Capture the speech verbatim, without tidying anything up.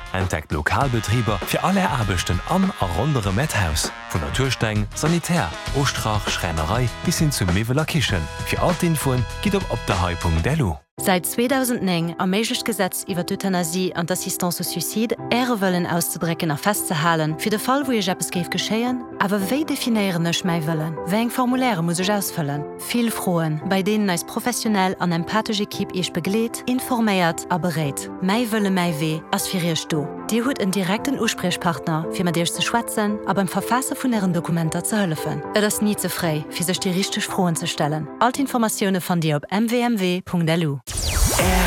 entdeckt Lokalbetrieber für alle Erbechten am a rondere Methaus. Von Naturstein, Sanitär, Ostrach, Schreinerei bis hin zum Meveler Kichen. Für all Infoen geht op opdahai punkt delu. Seit zweitausendneun erméiglecht Gesetz iwwer d'Euthanasie an d'Assistance au Suicide Äre-Wëllen auszubrecken a festzehalen, fir de Fall, wo ich etwas géif geschéien, awer wéi definiieren ech mei wëllen? Wéng Formuläre muss ich ausfüllen? Viel Froen, bei denen als professionell an empathisch Ekipp ich begleet, informéiert a berät. Mei wëlle mei weh ass fir ihr sto. Di huet en direkten Usprechpartner, fir mat Dich ze schwatzen, a beim Verfasser vun ihren Dokumenter ze hëllefen. Et ass nie ze frei, fir sech die richtig Froen ze stellen. Alt Informationune von Dir op m w m w punkt delu. R